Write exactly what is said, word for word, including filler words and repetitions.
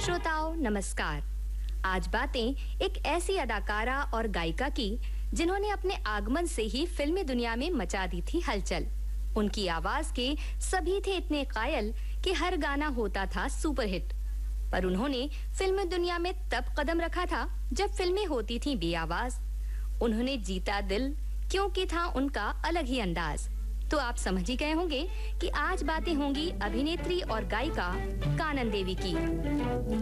श्रोताओं नमस्कार। आज बातें एक ऐसी अदाकारा और गायिका की जिन्होंने अपने आगमन से ही फिल्मी दुनिया में मचा दी थी हलचल। उनकी आवाज के सभी थे इतने कायल कि हर गाना होता था सुपरहिट। पर उन्होंने फिल्मी दुनिया में तब कदम रखा था जब फिल्में होती थीं बेआवाज। उन्होंने जीता दिल क्योंकि था उनका अलग ही अंदाज। तो आप समझ ही गए होंगे कि आज बातें होंगी अभिनेत्री और गायिका कानन देवी की।